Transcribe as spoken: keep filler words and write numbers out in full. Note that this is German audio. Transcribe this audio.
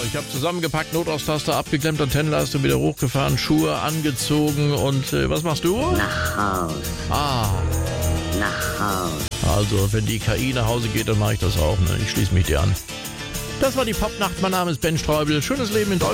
Ich habe zusammengepackt, Notaustasser abgeklemmt, Antennenleiste wieder hochgefahren, Schuhe angezogen und äh, was machst du? Nach Haus. Ah. Nach Haus. Also, wenn die K I nach Hause geht, dann mache ich das auch. Ne? Ich schließe mich dir an. Das war die Popnacht. Mein Name ist Ben Streubel. Schönes Leben in Deutschland.